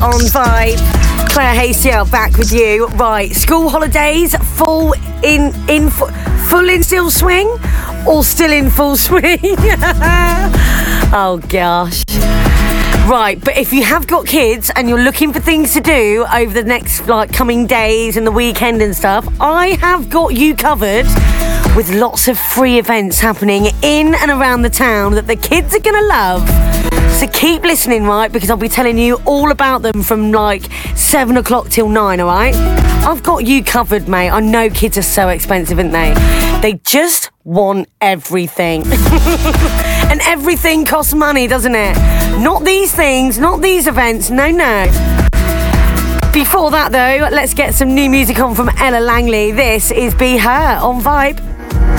on Vibe. Claire Hasty back with you. Right, school holidays, full in still swing, or still in full swing? Oh gosh. Right, but if you have got kids and you're looking for things to do over the next coming days and the weekend and stuff, I have got you covered with lots of free events happening in and around the town that the kids are going to love. So keep listening, right, because I'll be telling you all about them from 7 o'clock till 9, all right? I've got you covered, mate. I know kids are so expensive, aren't they? They just want everything. And everything costs money, doesn't it? Not these things, not these events, no. Before that, though, let's get some new music on from Ella Langley. This is Be Her on Vibe.